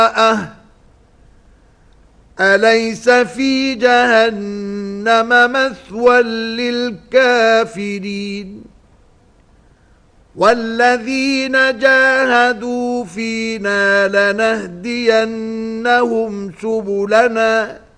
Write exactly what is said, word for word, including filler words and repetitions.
أليس في جهنم مثوى للكافرين والذين جاهدوا فينا لنهدينهم سبلنا